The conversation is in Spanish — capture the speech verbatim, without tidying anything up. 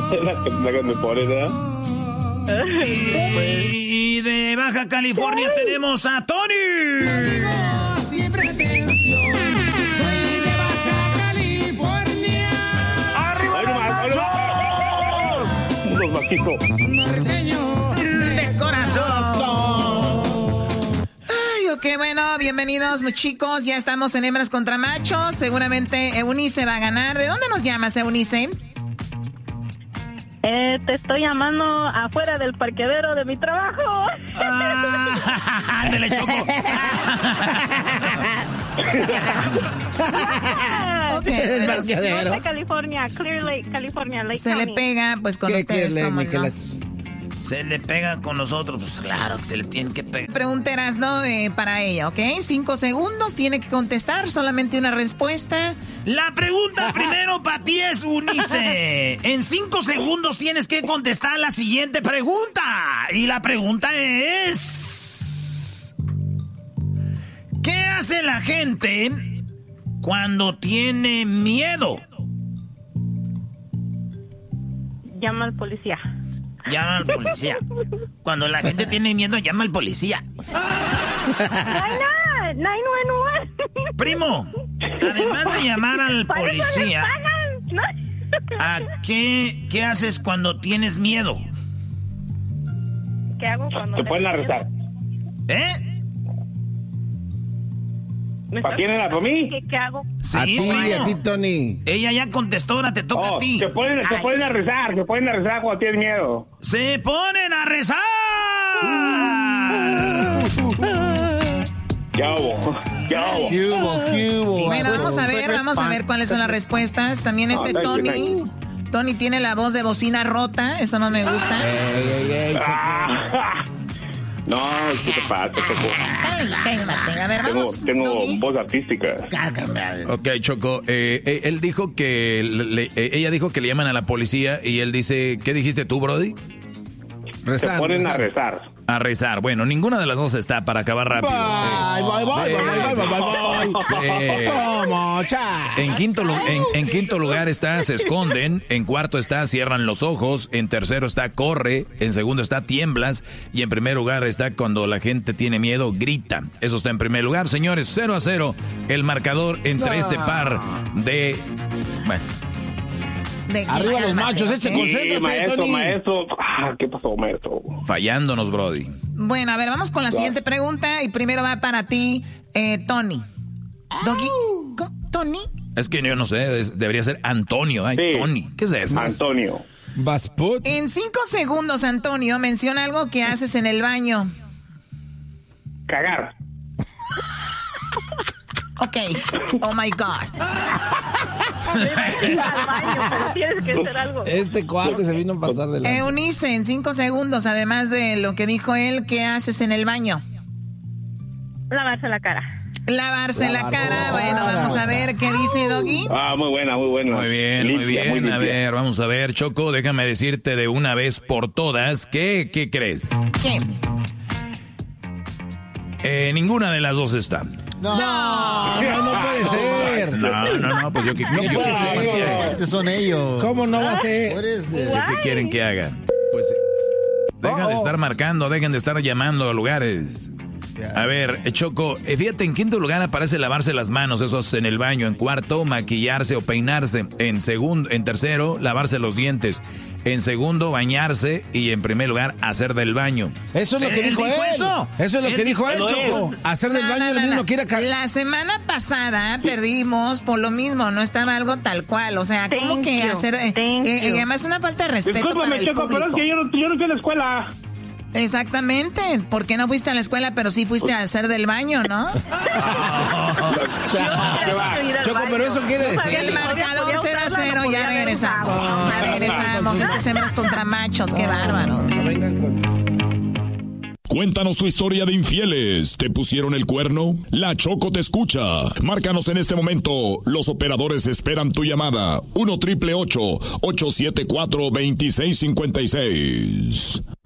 La que, la que me pone, ¿verdad? Y de Baja California tenemos a Tony. Siempre atención. Soy de Baja California. ¡Arriba! ¡Ay, no más! ¡Ay, no más! Unos maquijos. Norteño De corazón. Ay, ok, bueno, bienvenidos chicos, ya estamos en hembras contra machos, seguramente Eunice va a ganar. ¿De dónde nos llamas, Eunice? Eh, te estoy llamando afuera del parqueadero de mi trabajo. Ah, ¡ándale, Choco! Ok, El pero parqueadero. Norte California, Clear Lake, California, Lake se le County. pega pues con ¿Qué ustedes, quiere, ¿cómo no? Miquela? Se le pega con nosotros, pues claro que se le tiene que pegar. Pregunteras, ¿no? Eh, para ella, ¿ok? Cinco segundos, tiene que contestar, solamente una respuesta. La pregunta primero para ti es, Unice. En cinco segundos tienes que contestar la siguiente pregunta. Y la pregunta es... ¿qué hace la gente cuando tiene miedo? Llama al policía. Llama al policía. Cuando la gente tiene miedo, llama al policía. ¡Ay, no! nueve uno uno. Primo, además de llamar al Por eso les policía, pagan, ¿no? ¿a qué, qué haces cuando tienes miedo? ¿Qué hago cuando Se tengo pueden miedo? arrestar. ¿Eh? ¿Me ¿Para estás quién era? ¿Para mí? ¿Qué, qué hago? Sí, A ti, primo. a ti, Tony. Ella ya contestó, ahora te toca Oh, a ti. se pueden, se pueden arrestar, se pueden arrestar cuando tienes miedo. ¡Se ponen a rezar! ¿Qué hago? ¿Qué hago? ¿Qué hubo? ¿Qué hubo? Bueno, vamos a ver, vamos a ver cuáles son las respuestas. También este No, thank you, Tony. thank Tony tiene la voz de bocina rota, eso no me gusta. Ey, ey, ey, Ah, no, ¿qué te pasa, Choco? Ay, cálmate. A ver, Tengo, vamos. tengo Doggy. voz artística. Ok, Choco, eh, eh, él dijo que, le- eh, ella dijo que le llaman a la policía y él dice, ¿qué dijiste tú, Brody? Se rezar, ponen a rezar. rezar. A rezar. Bueno, ninguna de las dos está para acabar rápido. Bye, bye, bye, bye, bye, bye, bye, bye. Sí. ¿Cómo, cha? En quinto, lu- en, en quinto lugar está se esconden, en cuarto está cierran los ojos, en tercero está corre, en segundo está tiemblas y en primer lugar está cuando la gente tiene miedo, grita. Eso está en primer lugar, señores, cero a cero el marcador entre este par de... Bueno, De- Arriba los cálmate, machos, ¿ok? eche Sí, concéntrate, maestro, Tony. maestro. Ah, ¿qué pasó, maestro? fallándonos, Brody. Bueno, a ver, vamos con la siguiente pregunta y primero va para ti, eh, Tony. Doggy, ¿cómo? ¿Tony? Es que yo no sé, es- debería ser Antonio. Ay, Sí. Tony, ¿qué es eso? Antonio. Basput. En cinco segundos, Antonio, menciona algo que haces en el baño. Cagar. Ok. Oh my God. Ir al baño, pero tienes que hacer algo. Este cuate se vino a pasar de la... Eunice, en cinco segundos, además de lo que dijo él, ¿qué haces en el baño? Lavarse la cara. Lavarse la Lavarse cara. la Bueno, cara. vamos a ver qué dice Doggy. Ah, muy buena, muy buena. Muy bien, muy Limpia, bien. limpia. A ver, vamos a ver, Choco, déjame decirte de una vez por todas, ¿qué, qué crees? ¿Qué? Eh, ninguna de las dos está. No, no, no puede ser. No, no, no, pues yo qué No yo puede qué- ser. qué- Estos son ellos. ¿Cómo no va a ser? Eres de- yo qué quieren que haga. Pues deja de estar marcando, dejen de estar llamando a lugares. A ver, eh, Choco, eh, fíjate, en quinto lugar aparece lavarse las manos, eso es en el baño. En cuarto, maquillarse o peinarse. En segundo, en tercero, lavarse los dientes. En segundo, bañarse. Y en primer lugar, hacer del baño. Eso es lo que ¿Él dijo dijo él. eso? Eso es lo Él que dijo dijo él, eso. Choco. Hacer del No, baño no, él no, mismo no. quiere ca- La semana pasada perdimos por lo mismo, no estaba algo tal cual. O sea, ¿cómo Thank que you, hacer? eh, thank eh, you. y además una falta de respeto para Discúlpame, el Choco, pero es público. que yo no, yo no fui a la escuela. Exactamente. ¿Por qué no fuiste a la escuela, pero sí fuiste a hacer del baño, no? ¿Qué va? Choco, pero eso quiere decir... El marcador cero a cero, ya regresamos. Ya regresamos. Este es hembras contra machos, qué bárbaros. Vengan con... Cuéntanos tu historia de infieles. ¿Te pusieron el cuerno? La Choco te escucha. Márcanos en este momento. Los operadores esperan tu llamada. uno triple ocho, ocho siete cuatro, dos seis cinco seis.